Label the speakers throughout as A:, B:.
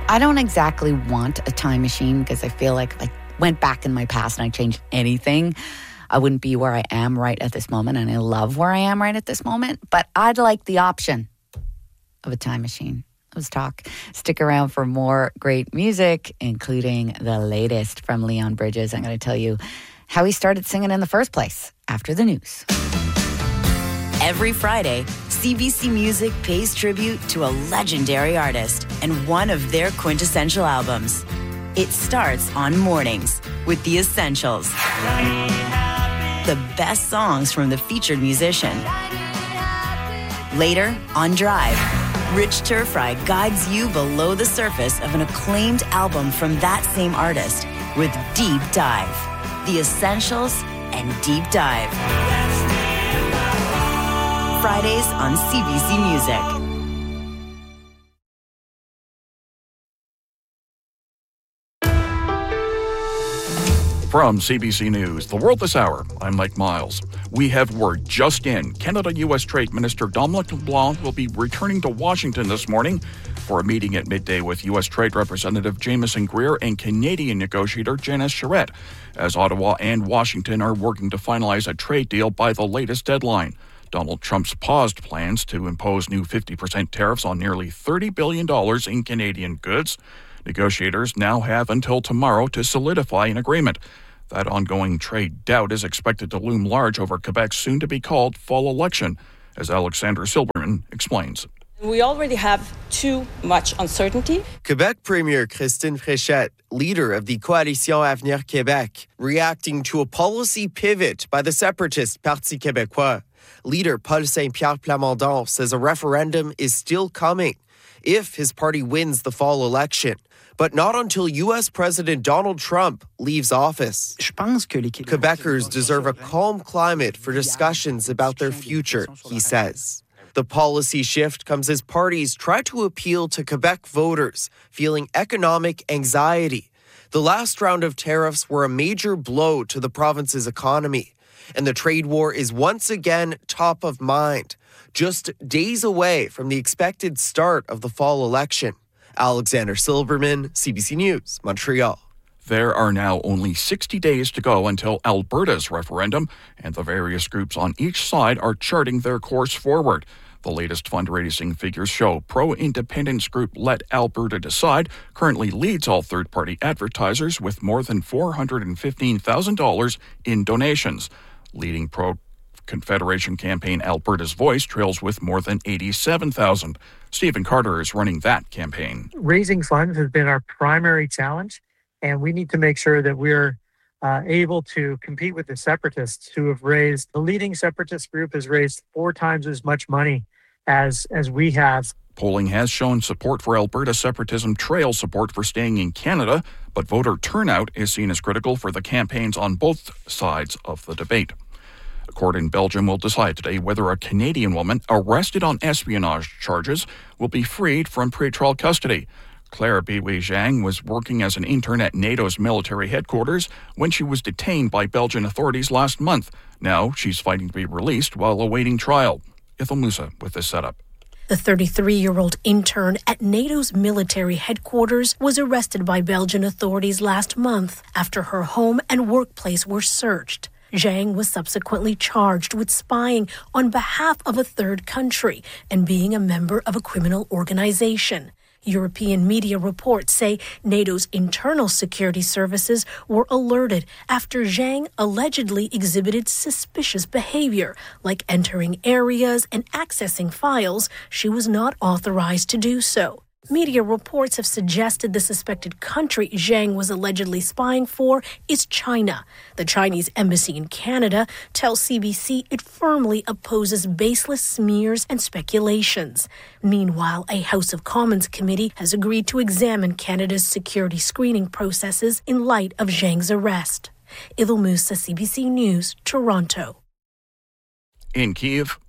A: I don't exactly want a time machine because I feel like if I went back in my past and I changed anything, I wouldn't be where I am right at this moment. And I love where I am right at this moment. But I'd like the option of a time machine. Let's talk. Stick around for more great music, including the latest from Leon Bridges. I'm going to tell you how he started singing in the first place after the news.
B: Every Friday, CBC Music pays tribute to a legendary artist and one of their quintessential albums. It starts on mornings with The Essentials. The best songs from the featured musician. Later, on Drive, Rich Turfry guides you below the surface of an acclaimed album from that same artist with Deep Dive. The Essentials and Deep Dive. Fridays on CBC Music.
C: From CBC News, The World This Hour, I'm Mike Miles. We have word just in. Canada-U.S. Trade Minister Dominic LeBlanc will be returning to Washington this morning for a meeting at midday with U.S. Trade Representative Jameson Greer and Canadian negotiator Janice Charette, as Ottawa and Washington are working to finalize a trade deal by the latest deadline. Donald Trump's paused plans to impose new 50% tariffs on nearly $30 billion in Canadian goods. Negotiators now have until tomorrow to solidify an agreement. That ongoing trade doubt is expected to loom large over Quebec's soon-to-be-called fall election, as Alexander Silberman explains.
D: We already have too much uncertainty.
E: Quebec Premier Christine Fréchette, leader of the Coalition Avenir Québec, reacting to a policy pivot by the separatist Parti québécois. Leader Paul Saint-Pierre Plamondon says a referendum is still coming if his party wins the fall election, but not until U.S. President Donald Trump leaves office. Quebecers deserve a calm climate for discussions about their future, he says. The policy shift comes as parties try to appeal to Quebec voters feeling economic anxiety. The last round of tariffs were a major blow to the province's economy, and the trade war is once again top of mind, just days away from the expected start of the fall election. Alexander Silberman, CBC News, Montreal.
C: There are now only 60 days to go until Alberta's referendum, and the various groups on each side are charting their course forward. The latest fundraising figures show pro-independence group Let Alberta Decide currently leads all third-party advertisers with more than $415,000 in donations. Leading pro-Confederation campaign Alberta's Voice trails with more than $87,000. Stephen Carter is running that campaign.
F: Raising funds has been our primary challenge, and we need to make sure that we're able to compete with the separatists who have raised, the leading separatist group has raised 4 times as much money as we have.
C: Polling has shown support for Alberta separatism trails support for staying in Canada, but voter turnout is seen as critical for the campaigns on both sides of the debate. A court in Belgium will decide today whether a Canadian woman arrested on espionage charges will be freed from pretrial custody. Claire Biwi Zhang was working as an intern at NATO's military headquarters when she was detained by Belgian authorities last month. Now she's fighting to be released while awaiting trial. Ithel Musa with this setup.
G: The 33-year-old intern at NATO's military headquarters was arrested by Belgian authorities last month after her home and workplace were searched. Zhang was subsequently charged with spying on behalf of a third country and being a member of a criminal organization. European media reports say NATO's internal security services were alerted after Zhang allegedly exhibited suspicious behavior, like entering areas and accessing files she was not authorized to do so. Media reports have suggested the suspected country Zhang was allegedly spying for is China. The Chinese embassy in Canada tells CBC it firmly opposes baseless smears and speculations. Meanwhile, a House of Commons committee has agreed to examine Canada's security screening processes in light of Zhang's arrest. Ithel Musa, CBC News, Toronto.
C: In Kyiv,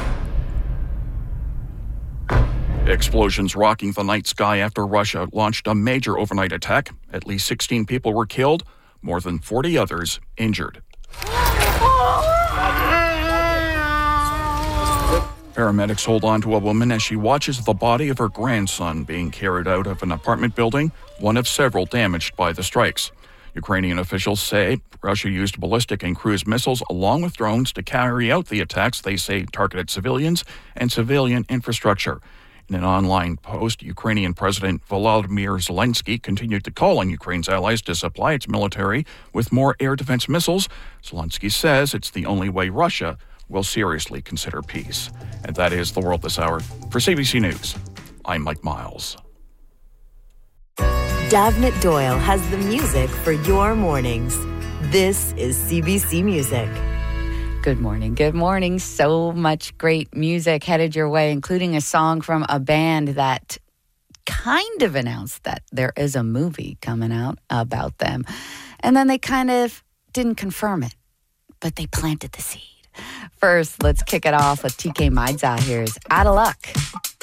C: explosions rocking the night sky after Russia launched a major overnight attack. At least 16 people were killed, more than 40 others Paramedics hold on to a woman as she watches the body of her grandson being carried out of an apartment building, one of several damaged by the strikes. Ukrainian officials say Russia used ballistic and cruise missiles along with drones to carry out the attacks they say targeted civilians and civilian infrastructure. In an online post, Ukrainian President Volodymyr Zelensky continued to call on Ukraine's allies to supply its military with more air defense missiles. Zelensky says it's the only way Russia will seriously consider peace. And that is The World This Hour. For CBC News, I'm Mike Miles.
B: Davnit Doyle has the music for your mornings. This is CBC Music.
A: Good morning. Good morning. So much great music headed your way, including a song from a band that kind of announced that there is a movie coming out about them. And then they kind of didn't confirm it, but they planted the seed. First, let's kick it off with TK Maidza. Here's Out of Luck.